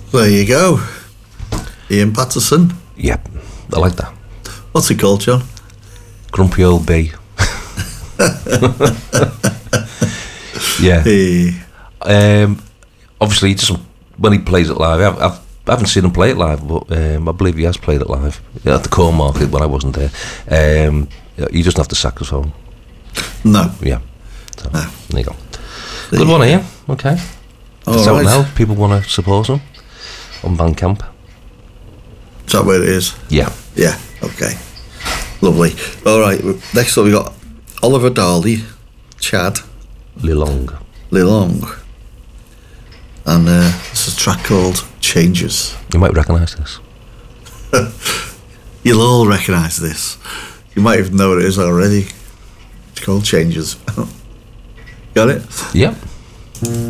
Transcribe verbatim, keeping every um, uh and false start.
There you go. Ian Patterson. Yep, I like that. What's it called, John? Grumpy Old Bee. Yeah. Hey. Um, obviously, just when he plays it live, I've, I've, I haven't seen him play it live, but um, I believe he has played it live yeah, at the Corn Market when I wasn't there. Um, he doesn't have the saxophone. No. Yeah. So, No. There you go. There Good you one, go. Ian. Okay. All It's out right. now. People want to support him on Bandcamp. Is that where it is? Yeah. Yeah. Okay. Lovely. All right. Next up, we got Oliver Darley, Chad Lilong. Lilong, and uh, this is a track called Changes. You might recognise this. You'll all recognise this. You might even know what it is already. It's called Changes. Got it? Yep.